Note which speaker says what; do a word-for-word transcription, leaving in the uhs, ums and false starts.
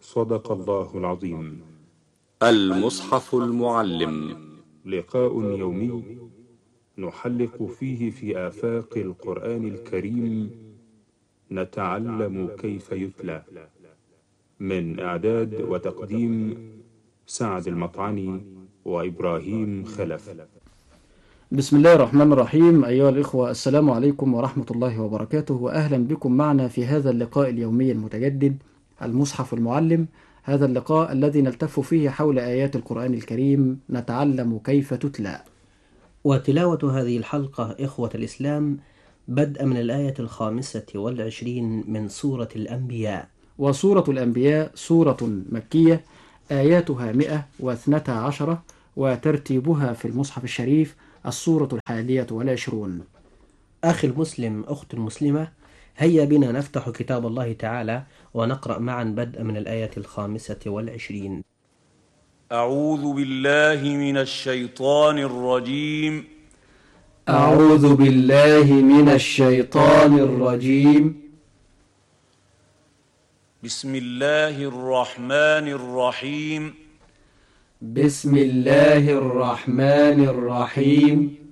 Speaker 1: صدق الله العظيم.
Speaker 2: المصحف المعلم،
Speaker 1: لقاء يومي نحلق فيه في آفاق القرآن الكريم، نتعلم كيف يتلى. من إعداد وتقديم سعد المطعني وإبراهيم خلف.
Speaker 3: بسم الله الرحمن الرحيم. أيها الإخوة، السلام عليكم ورحمة الله وبركاته، وأهلا بكم معنا في هذا اللقاء اليومي المتجدد المصحف المعلم. هذا اللقاء الذي نلتف فيه حول آيات القرآن الكريم، نتعلم كيف تتلى.
Speaker 4: وتلاوة هذه الحلقة إخوة الإسلام بدء من الآية الخامسة والعشرين من سورة الأنبياء.
Speaker 3: وسورة الأنبياء سورة مكية، آياتها مئة واثنتا عشرة، وترتيبها في المصحف الشريف السورة الحادية والعشرون.
Speaker 4: أخي المسلم، أخت المسلمة، هيا بنا نفتح كتاب الله تعالى ونقرأ معا بدء من الآية الخامسة والعشرين.
Speaker 5: أعوذ بالله من الشيطان الرجيم.
Speaker 3: أعوذ بالله من الشيطان الرجيم.
Speaker 5: بسم الله الرحمن الرحيم.
Speaker 3: بسم الله الرحمن الرحيم.